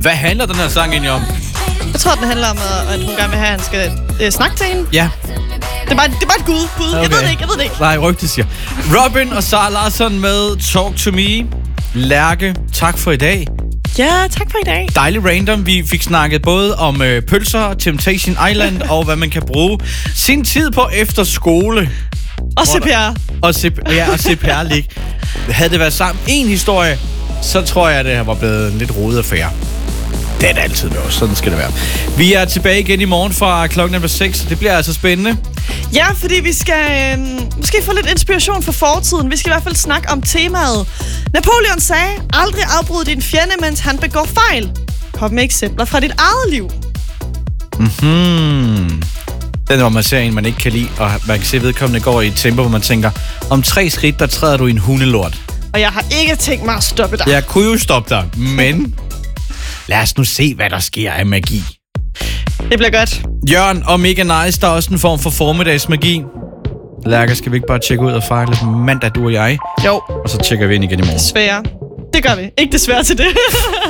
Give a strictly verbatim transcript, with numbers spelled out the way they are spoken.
Hvad handler den her sang egentlig om? Jeg tror, den handler om, at hun gerne vil have, at han skal øh, snakke til hende. Ja. Det er bare, det er bare et gud. gud. Okay. Jeg ved det ikke, jeg ved det ikke. Nej, rygte siger. Robin og Sara Larsson med Talk to Me. Lærke, tak for i dag. Ja, tak for i dag. Dejlig random. Vi fik snakket både om øh, pølser, Temptation Island og hvad man kan bruge sin tid på efter skole. Og C P R. Og, C- ja, og C P R-lig. Havde det været sammen en historie, så tror jeg, at det her var blevet en lidt rodet affære. Det er det altid med os. Sådan skal det være. Vi er tilbage igen i morgen fra klokken nummer seks. Det bliver altså spændende. Ja, fordi vi skal øh, måske få lidt inspiration fra fortiden. Vi skal i hvert fald snakke om temaet. Napoleon sagde, aldrig afbryd din fjende, mens han begår fejl. Kom med eksempler fra dit eget liv. Mhm. Den, hvor man ser en, man ikke kan lide, og man kan se vedkommende går i et tempo, hvor man tænker, om tre skridt, der træder du i en hundelort. Og jeg har ikke tænkt mig at stoppe dig. Jeg kunne jo stoppe dig, men lad os nu se, hvad der sker af magi. Det bliver godt. Jørgen og Mega Nice, der er også en form for formiddagsmagi. Lærke, skal vi ikke bare tjekke ud og fejre lidt mandag, du og jeg? Jo. Og så tjekker vi ind igen i morgen. Desværre. Det gør vi. Ikke desværre til det.